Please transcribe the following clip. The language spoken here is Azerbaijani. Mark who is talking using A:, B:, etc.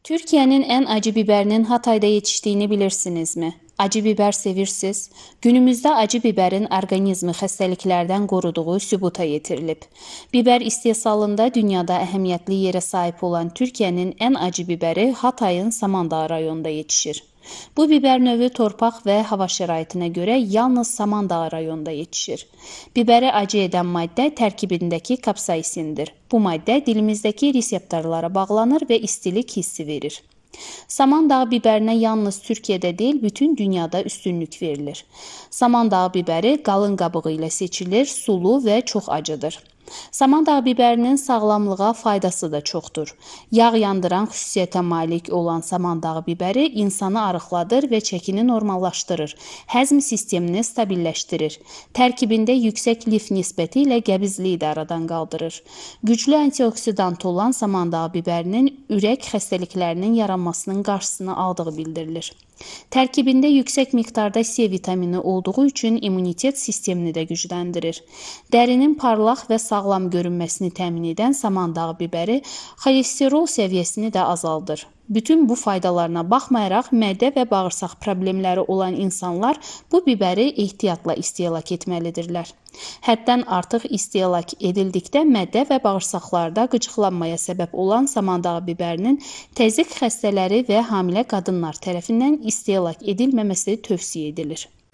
A: Türkiye'nin en acı biberinin Hatay'da yetiştiğini bilirsiniz mi? Acı biber sevirsiniz. Günümüzde acı biberin orqanizmi xəstəliklərdən qoruduğu sübuta yetirilib. Biber istehsalında dünyada əhəmiyyətli yerə sahib olan Türkiye'nin en acı biberi Hatay'ın Samandağ rayonunda yetişir. Bu biber növü torpaq və hava şəraitinə görə yalnız Samandağ rayonunda yetişir. Biberi acı edən maddə tərkibindəki kapsaisindir. Bu maddə dilimizdəki reseptorlara bağlanır və istilik hissi verir. Samandağ biberinə yalnız Türkiyədə deyil, bütün dünyada üstünlük verilir. Samandağ biberi qalın qabığı ilə seçilir, sulu və çox acıdır. Samandağ biberinin sağlamlığa faydası da çoxdur. Yağ yandıran xüsusiyyətə malik olan samandağ biberi insanı arıqladır və çəkini normallaşdırır. Həzm sistemini stabilləşdirir. Tərkibində yüksək lif nisbəti ilə qəbizliyi də aradan qaldırır. Güclü antioksidant olan samandağ biberinin ürək xəstəliklərinin yaranmasının qarşısını aldığı bildirilir. Tərkibində yüksək miqdarda C vitamini olduğu üçün immunitet sistemini də gücləndirir. Dərinin parlaq və sağlam görünməsini təmin edən samandağ biberi xolesterol səviyyəsini də azaldır. Bütün bu faydalarına baxmayaraq mədə və bağırsaq problemləri olan insanlar bu biberi ehtiyatla istehlak etməlidirlər. Həddən artıq istehlak edildikdə mədə və bağırsaqlarda qıcıqlanmaya səbəb olan samandağ biberinin təzyiq xəstələri və hamilə qadınlar tərəfindən istehlak edilməməsi tövsiyə edilir.